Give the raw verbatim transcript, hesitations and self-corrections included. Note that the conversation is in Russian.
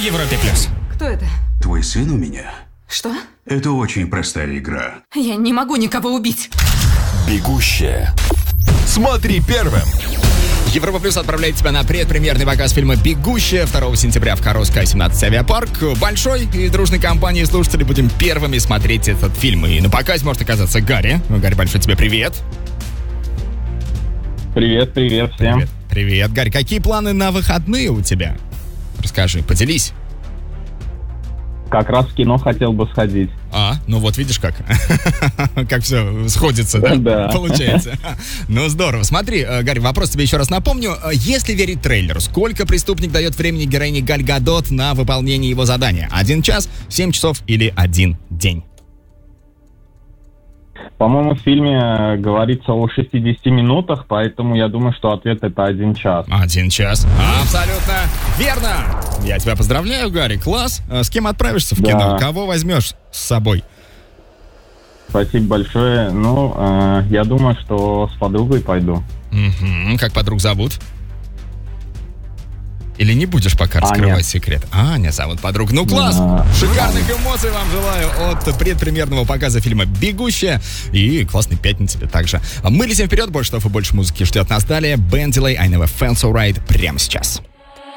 Европе плюс. Кто это? Твой сын у меня? Что? Это очень простая игра. Я не могу никого убить. «Бегущая». Смотри первым. Европа Плюс отправляет тебя на предпремьерный показ фильма «Бегущая» второго сентября в Харовской семнадцать авиапарк. Большой и дружной компанией слушателей будем первыми смотреть этот фильм. И на показе может оказаться Гарри. Гарри, большой тебе привет. Привет, привет всем. Привет, привет. Гарри, какие планы на выходные у тебя? Расскажи, поделись. Как раз в кино хотел бы сходить. А, ну вот видишь как. Как все сходится, да? Да. Получается. Ну здорово. Смотри, Гарри, вопрос тебе еще раз напомню. Если верить трейлеру, сколько преступник дает времени героине Галь Гадот на выполнение его задания? Один час, семь часов или один день? По-моему, в фильме говорится о шестидесяти минутах, поэтому я думаю, что ответ это один час. Один час. Абсолютно верно. Я тебя поздравляю, Гарри. Класс. С кем отправишься в Да. кино? Кого возьмешь с собой? Спасибо большое. Ну, э, я думаю, что с подругой пойду. Мгм. Как подруг зовут? Или не будешь пока Аня. раскрывать секрет? Аня зовут подруг. Ну класс! Да. Шикарных эмоций вам желаю от предпремьерного показа фильма «Бегущая». И классной пятницы тебе также. Мы летим вперед. Больше слов и больше музыки ждет нас далее. Бен Дилей, I Never Felt So Right прямо сейчас.